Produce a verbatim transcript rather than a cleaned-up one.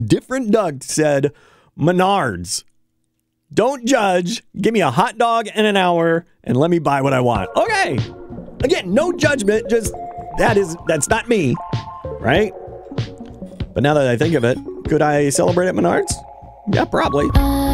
Different Doug said, Menards. Don't judge. Give me a hot dog in an hour and let me buy what I want. Okay. Again, no judgment. Just that is that's not me, right? But now that I think of it, could I celebrate at Menards? Yeah, probably.